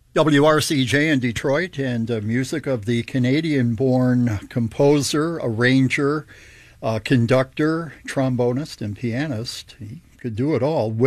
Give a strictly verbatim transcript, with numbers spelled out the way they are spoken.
W R C J in Detroit, and uh, music of the Canadian-born composer, arranger, uh, conductor, trombonist, and pianist. He could do it all.